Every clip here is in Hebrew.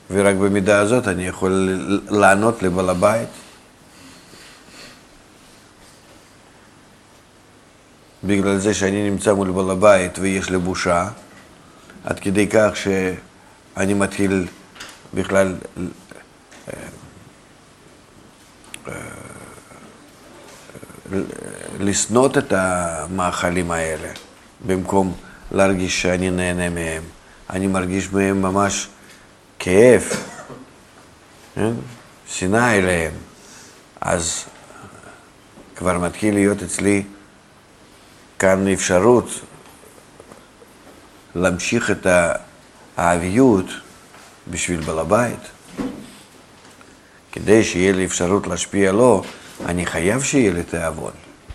ורק במידה הזאת אני יכול לענות לבעל הבית. בגלל זה שאני נמצא מול בעל הבית ויש לי בושה, עד כדי כך שאני מתחיל בכלל לסנות את המאכלים האלה, במקום להרגיש שאני נהנה מהם. אני מרגיש מהם ממש כאב, שנאה אליהם. אז כבר מתחיל להיות אצלי כאן אפשרות להמשיך את האהביות בשביל בעל הבית. כדי שיהיה לי אפשרות להשפיע לו, אני חייב שיהיה לי תיאבון.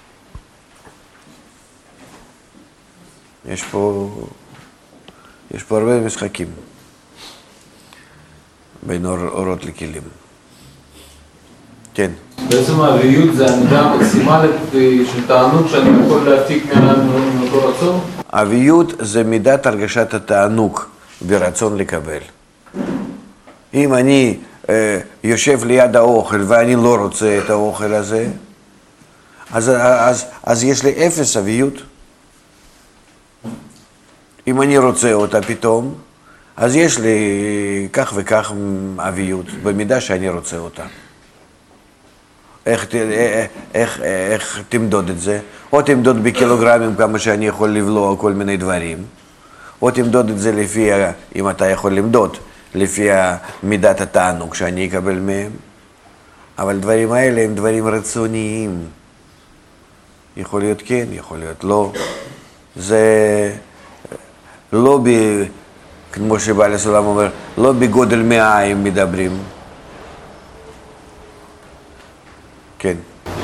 יש פה הרבה משחקים בין אורות לכלים. כן. בעצם האביות זה המידה המקסימלית של תענוג שאני יכול להפיק מאותו רצון? האביות זה מידת הרגשת התענוג ברצון לקבל. אם אני יושב ליד האוכל ואני לא רוצה את האוכל הזה, אז יש לי אפס אביות. אם אני רוצה אותה פתאום, אז יש לי כך וכך אביות, במידה שאני רוצה אותה. איך תמדוד את זה? או תמדוד בקילוגרמים כמה שאני יכול לבלוע כל מיני דברים, או תמדוד את זה לפי, אם אתה יכול למדוד, לפי מידת התענוג שאני אקבל מהם. אבל דברים האלה הם דברים רצוניים. יכול להיות כן, יכול להיות לא. זה לא כמו שבעל הסולם אומר, לא בגודל מעיים מדברים. כן.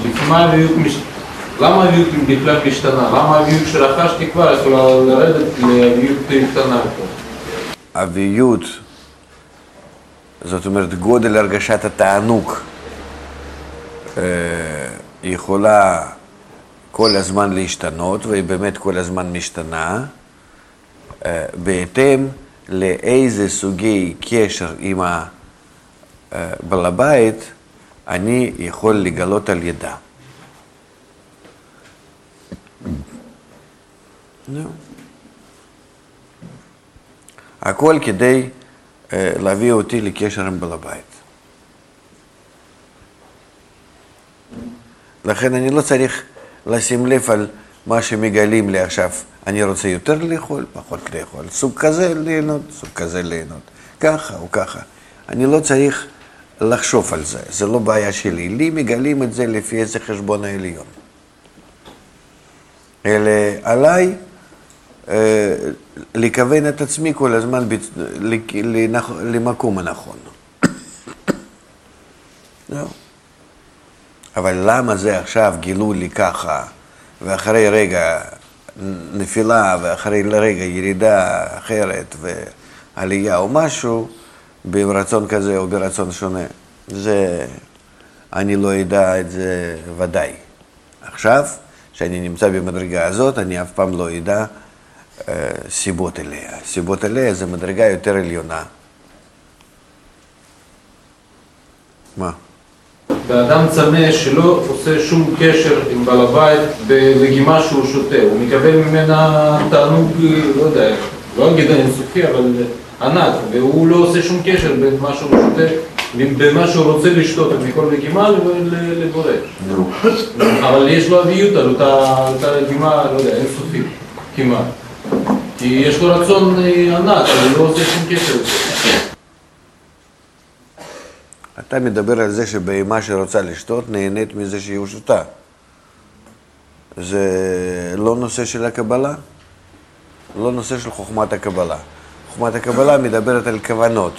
למה האביות בכלל משתנה? למה האביות שרכשתי כבר יכולה לרדת לאביות קטנה? האביות, זאת אומרת, גודל הרגשת התענוג, יכולה כל הזמן להשתנות, והיא באמת כל הזמן משתנה, בהתאם לאיזה סוגי קשר עם בעל הבית אני יכול לגלות על ידה. הכל כדי להביא אותי לקשר עם בעל הבית. לכן אני לא צריך לשים לב על מה שמגלים לי עכשיו. אני רוצה יותר לאכול, פחות לאכול. סוג כזה ליהנות, סוג כזה ליהנות. ככה או ככה. אני לא צריך לחשוב על זה. זה לא בעיה שלי. לי מגלים את זה לפי איזה חשבון העליון. אלא עליי לכוון את עצמי כל הזמן למקום הנכון. אבל למה זה עכשיו גילו לי ככה, ואחרי רגע נפילה, ואחרי רגע ירידה אחרת, ועלייה או משהו, ברצון כזה או ברצון שונה? זה, אני לא יודע את זה ודאי. עכשיו, כשאני נמצא במדרגה הזאת, אני אף פעם לא יודע סיבות אליה. סיבות אליה זה מדרגה יותר עליונה. מה? באדם צמא שלא עושה שום קשר עם בעל הבית בלגימה שהוא שותה, הוא מקבל ממנה תענוג, לא יודע, לא אגיד אינסופי, אבל ענק, והוא לא עושה שום קשר בין מה שהוא שותה, בין מה שהוא רוצה לשתות מכל לגימה לבורא. אבל יש לו אביות על אותה לגימה, לא יודע, אינסופי, כמעט. כי יש לו רצון ענק, אבל הוא לא עושה שום קשר. אתה מדבר על זה שבהמה שרוצה לשתות נהנית מזה שהיא שותה. זה לא נושא של הקבלה, לא נושא של חוכמת הקבלה. חוכמת הקבלה מדברת על כוונות.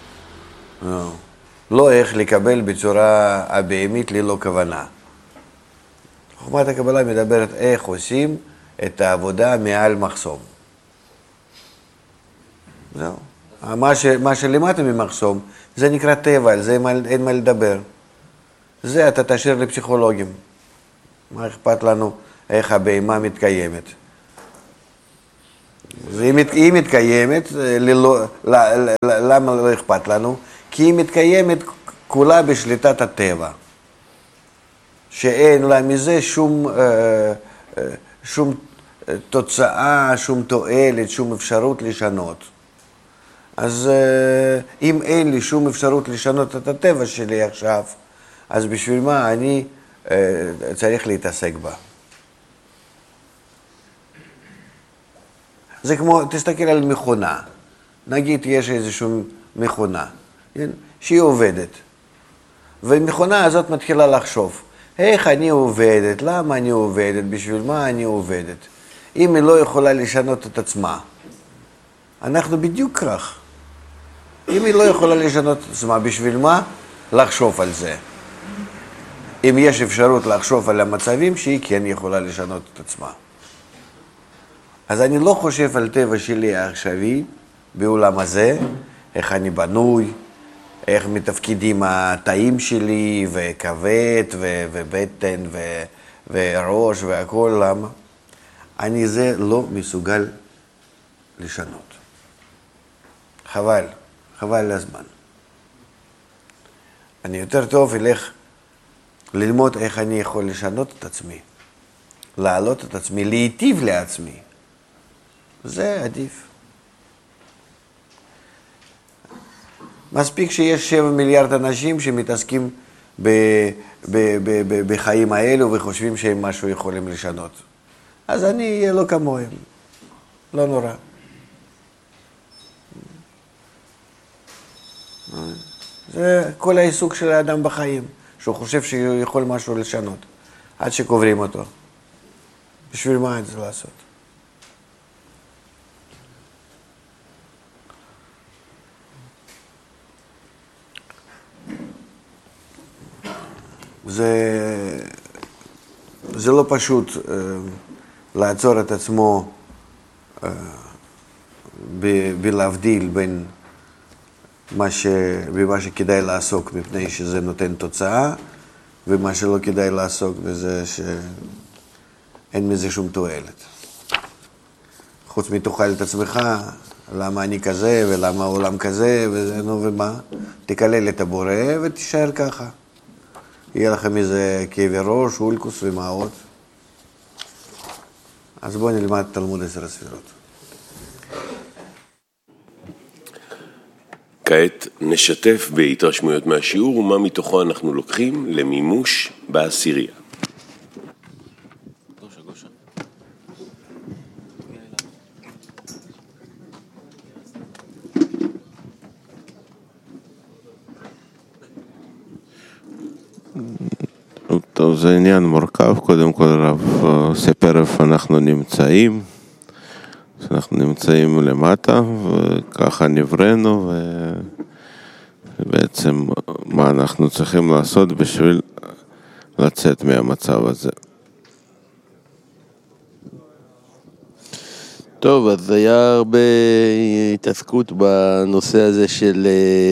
לא איך לקבל בצורה הבהמית ללא כוונה. חוכמת הקבלה מדברת איך עושים את העבודה מעל מחסום. זהו. מה שלמטה ממחסום, זה נקרא טבע, על זה אין מה לדבר. זה אתה תשאיר לפסיכולוגים. מה אכפת לנו איך הבהמה מתקיימת? היא מתקיימת, למה לא אכפת לנו? כי היא מתקיימת כולה בשליטת הטבע, שאין לה מזה שום תוצאה, שום תועלת, שום אפשרות לשנות. אז אם אין לי שום אפשרות לשנות את הטבע שלי עכשיו, אז בשביל מה אני צריך להתעסק בה? זה כמו, תסתכל על מכונה. נגיד יש איזושהי מכונה, שהיא עובדת. והמכונה הזאת מתחילה לחשוב, איך אני עובדת, למה אני עובדת, בשביל מה אני עובדת. אם היא לא יכולה לשנות את עצמה, אנחנו בדיוק כך. אם היא לא יכולה לשנות את עצמה, בשביל מה? לחשוב על זה. אם יש אפשרות לחשוב על המצבים שהיא כן יכולה לשנות את עצמה. אז אני לא חושב על טבע שלי העכשווי בעולם הזה, איך אני בנוי, איך מתפקידים התאים שלי, וכבד, ובטן, וראש, והכל, למה? אני זה לא מסוגל לשנות. חבל הזמן. אני יותר טוב אלך ללמוד איך אני יכול לשנות את עצמי, להעלות את עצמי, להיטיב לעצמי. זה עדיף. מספיק שיש 7 מיליארד אנשים שמתעסקים בחיים האלו וחושבים שהם משהו יכולים לשנות. אז אני אהיה לא כמוהם. לא נורא. זה כל העיסוק של האדם בחיים, שהוא חושב שהוא יכול משהו לשנות, עד שקוברים אותו. בשביל מה את זה לעשות? זה לא פשוט לעצור את עצמו בלהבדיל בין במה שכדאי לעסוק מפני שזה נותן תוצאה, ומה שלא כדאי לעסוק בזה שאין מזה שום תועלת. חוץ מתאכל את עצמך, למה אני כזה ולמה העולם כזה, וזה נו ומה, תקלל את הבורא ותישאר ככה. יהיה לכם איזה כאבי ראש, אולקוס ומעות. אז בואו נלמד תלמוד 10 הספירות. כעת נשתף בהתרשמויות מהשיעור ומה מתוכו אנחנו לוקחים למימוש בעשירייה. טוב, זה עניין מורכב. קודם כל רב סיפר איפה אנחנו נמצאים. אנחנו נמצאים למטה, וככה נבראנו, ובעצם מה אנחנו צריכים לעשות בשביל לצאת מהמצב הזה. טוב, אז היה הרבה התעסקות בנושא הזה של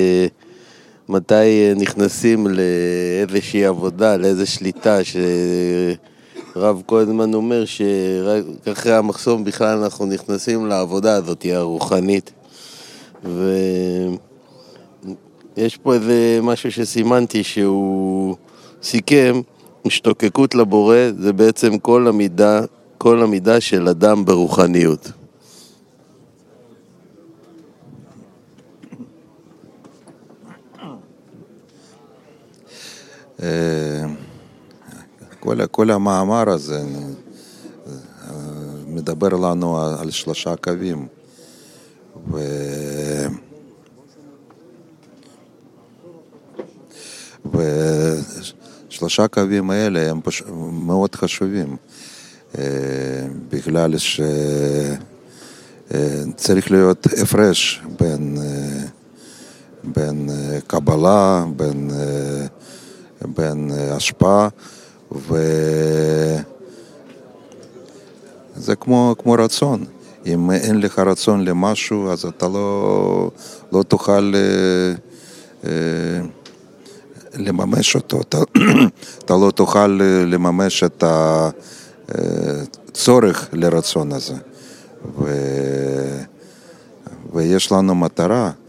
מתי נכנסים לאיזושהי עבודה, לאיזו שליטה, רב כל הזמן אומר שרק אחרי המחסום בכלל אנחנו נכנסים לעבודה הזאת, הרוחנית. ויש פה איזה משהו שסימנתי שהוא סיכם, השתוקקות לבורא זה בעצם כל המידה של אדם ברוחניות. כל המאמר הזה מדבר לנו על 3 קווים, ו3 קווים האלה הם מאוד חשובים, בגלל שצריך להיות הפרש בין קבלה, בין השפעה, וזה כמו רצון. אם אין לך רצון למשהו, אז אתה לא תוכל לממש אותו. אתה לא תוכל לממש את הצורך לרצון הזה. ויש לנו מטרה